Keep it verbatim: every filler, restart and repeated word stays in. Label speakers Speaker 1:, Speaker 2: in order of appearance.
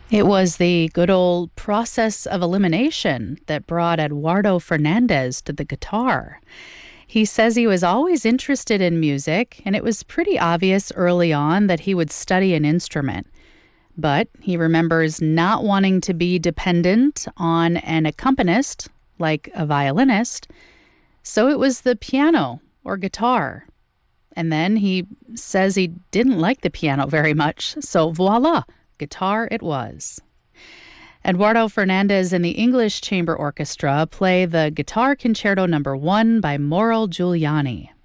Speaker 1: It was the good old process of elimination that brought Eduardo Fernandez to the guitar. He says he was always interested in music, and it was pretty obvious early on that he would study an instrument. But he remembers not wanting to be dependent on an accompanist, like a violinist, so it was the piano or guitar. And then he says he didn't like the piano very much, so voila, guitar it was. Eduardo Fernandez and the English Chamber Orchestra play the Guitar Concerto Number One by Mauro Giuliani.